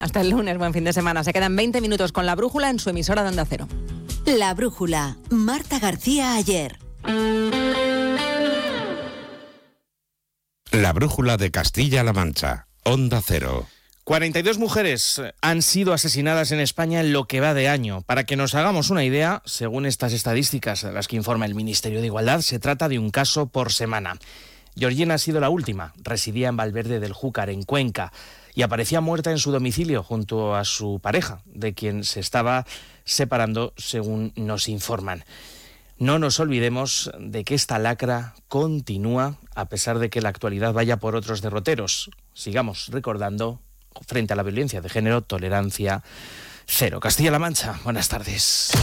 Hasta el lunes, buen fin de semana. Se quedan 20 minutos con La Brújula en su emisora de Onda Cero. La Brújula, Marta García Ayer. La Brújula de Castilla-La Mancha, Onda Cero. 42 mujeres han sido asesinadas en España en lo que va de año. Para que nos hagamos una idea, según estas estadísticas de las que informa el Ministerio de Igualdad, se trata de un caso por semana. Georgina ha sido la última. Residía en Valverde del Júcar, en Cuenca, y aparecía muerta en su domicilio junto a su pareja, de quien se estaba separando, según nos informan. No nos olvidemos de que esta lacra continúa, a pesar de que la actualidad vaya por otros derroteros. Sigamos recordando, frente a la violencia de género, tolerancia cero. Castilla-La Mancha, buenas tardes.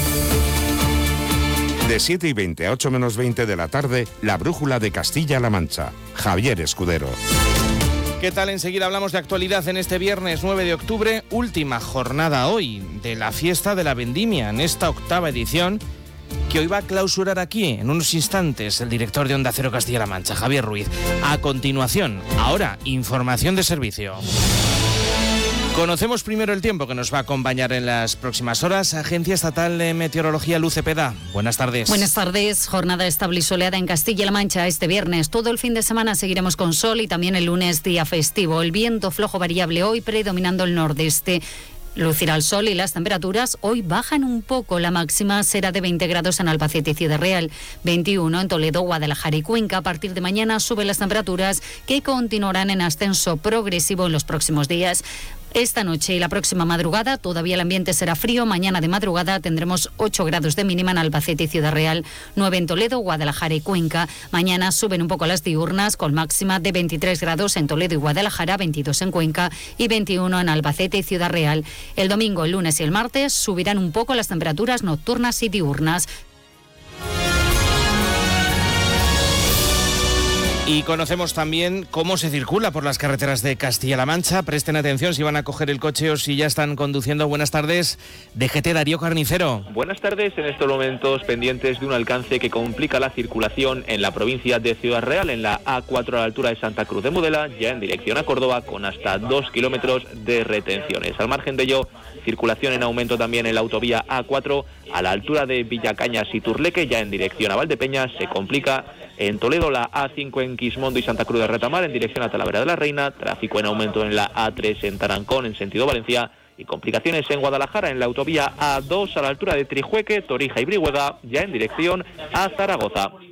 De 7:20 a 8 menos 20 de la tarde, La Brújula de Castilla-La Mancha. Javier Escudero. ¿Qué tal? Enseguida hablamos de actualidad en este viernes 9 de octubre, última jornada hoy de la fiesta de la vendimia, en esta 8ª edición, que hoy va a clausurar aquí, en unos instantes, el director de Onda Cero Castilla-La Mancha, Javier Ruiz. A continuación, ahora, información de servicio. Conocemos primero el tiempo que nos va a acompañar en las próximas horas. Agencia Estatal de Meteorología, Luz Cepeda. Buenas tardes. Buenas tardes. Jornada estable y soleada en Castilla-La Mancha este viernes. Todo el fin de semana seguiremos con sol y también el lunes día festivo. El viento flojo variable hoy predominando el nordeste. Lucirá el sol y las temperaturas hoy bajan un poco. La máxima será de 20 grados en Albacete y Ciudad Real, 21 en Toledo, Guadalajara y Cuenca. A partir de mañana suben las temperaturas, que continuarán en ascenso progresivo en los próximos días. Esta noche y la próxima madrugada todavía el ambiente será frío. Mañana de madrugada tendremos 8 grados de mínima en Albacete y Ciudad Real, 9 en Toledo, Guadalajara y Cuenca. Mañana suben un poco las diurnas con máxima de 23 grados en Toledo y Guadalajara, 22 en Cuenca y 21 en Albacete y Ciudad Real. El domingo, el lunes y el martes subirán un poco las temperaturas nocturnas y diurnas. Y conocemos también cómo se circula por las carreteras de Castilla-La Mancha. Presten atención si van a coger el coche o si ya están conduciendo. Buenas tardes, DGT Darío Carnicero. Buenas tardes. En estos momentos pendientes de un alcance que complica la circulación en la provincia de Ciudad Real, en la A4 a la altura de Santa Cruz de Mudela, ya en dirección a Córdoba, con hasta 2 kilómetros de retenciones. Al margen de ello, circulación en aumento también en la autovía A4 a la altura de Villacañas y Turleque, ya en dirección a Valdepeñas. Se complica en Toledo la A5 en Quismondo y Santa Cruz de Retamar en dirección a Talavera de la Reina, tráfico en aumento en la A3 en Tarancón en sentido Valencia y complicaciones en Guadalajara en la autovía A2 a la altura de Trijueque, Torija y Brihuega, ya en dirección a Zaragoza.